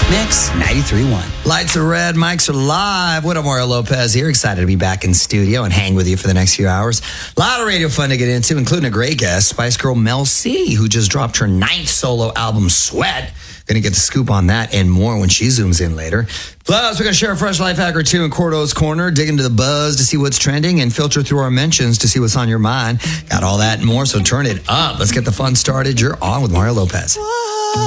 Mix 93.1. Lights are red, mics are live. What up, Mario Lopez here. Excited to be back in studio and hang with you for the next few hours. A lot of radio fun to get into, including a great guest, Spice Girl Mel C, who just dropped her 9th solo album, Sweat. Going to get the scoop on that and more when she zooms in later. Plus, we're going to share a fresh life hack or two in Cordo's Corner, dig into the buzz to see what's trending, and filter through our mentions to see what's on your mind. Got all that and more, so turn it up. Let's get the fun started. You're on with Mario Lopez.